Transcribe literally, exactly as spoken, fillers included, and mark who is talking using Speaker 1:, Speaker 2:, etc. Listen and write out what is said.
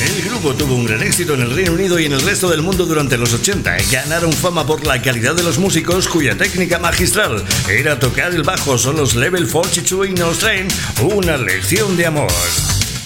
Speaker 1: El grupo tuvo un gran éxito en el Reino Unido y en el resto del mundo durante los ochenta. Ganaron fama por la calidad de los músicos, cuya técnica magistral era tocar el bajo. Son los Level cuarenta y dos y nos traen Una lección de amor.